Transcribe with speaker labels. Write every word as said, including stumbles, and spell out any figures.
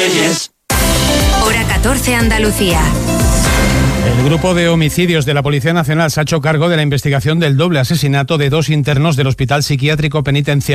Speaker 1: Hora catorce, Andalucía.
Speaker 2: El grupo de homicidios de la Policía Nacional se ha hecho cargo de la investigación del doble asesinato de dos internos del Hospital Psiquiátrico Penitenciario